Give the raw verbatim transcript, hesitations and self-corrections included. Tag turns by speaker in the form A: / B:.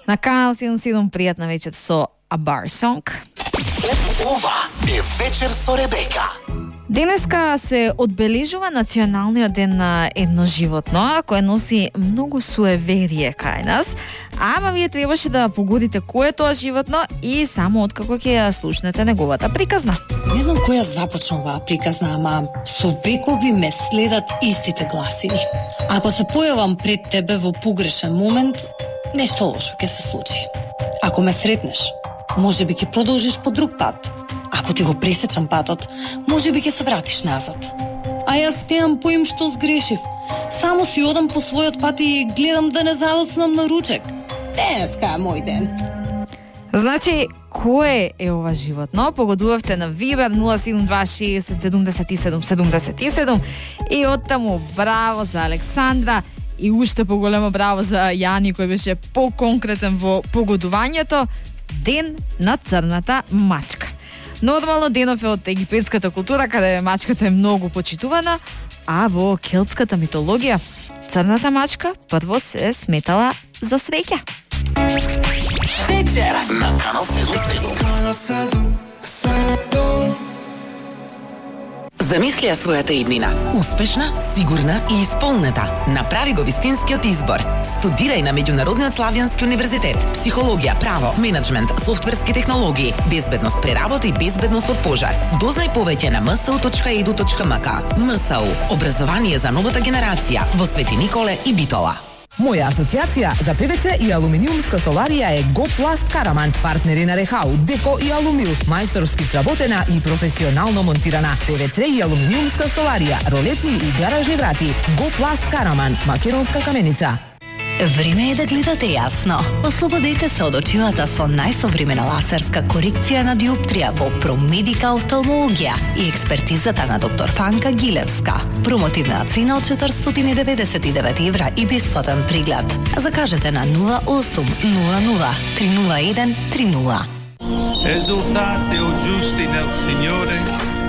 A: На Канал седумдесет и седум пријатна вечер со A Bar Song.
B: Ова е вечер со Ребека.
A: Денеска се одбележува националниот ден на едно животно кое носи многу суеверие кај нас, ама вие требаше да погодите кој е тоа животно и само откако ќе ја слушнете неговата приказна.
C: Не знам која започна оваа приказна, ама со векови ме следат истите гласини. Ако се појавам пред тебе во погрешен момент, нешто лошо ќе се случи. Ако ме сретнеш, може би ќе продолжиш по друг пат. Ако ти го пресечам патот, може би ќе се вратиш назад. А јас немам поим што сгрешив. Само си одам по својот пат и гледам да не задоцнам на ручек. Денеска е мој ден.
A: Значи, кој е ова животно? Погодувавте на Вибер нула седум два шеесет седумдесет и седум седумдесет и седум и оттаму браво за Александра и уште поголемо браво за Јани кој беше поконкретен во погодувањето. Ден на црната мачка. Нормално денов е од египетската култура, каде мачката е многу почитувана, а во келтската митологија црната мачка прво се сметала за среќа.
B: Вечер на Канал седумдесет и седум.
D: Замисли ја својата иднина. Успешна, сигурна и исполнета. Направи го вистинскиот избор. Студирај на Меѓународниот Славјански универзитет. Психологија, право, менеджмент, софтверски технологии, безбедност при работа и безбедност од пожар. Дознај повеќе на ем ес у точка и ди ю точка ем ка. ем ес у. Образование за новата генерација во Свети Николе и Битола.
E: Моја асоциација за пе ве це и алуминиумска столарија е Гопласт Караман, партнери на Рехау, Деко и Алумил, мајсторски сработена и професионално монтирана. пе ве це и алуминиумска столарија, ролетни и гаражни врати. Гопласт Караман, македонска каменица.
F: Време е да гледате јасно. Ослободете се од очилата со најсовремена лазерска корекција на диоптрија во Промедика офталмологија и експертизата на доктор Фанка Гилевска. Промотивна цена од четиристотини и деветдесет и девет евра и бесплатен преглед. Закажете на нула осум нула нула три нула еден три нула.
G: Esultate o giusti nel Signore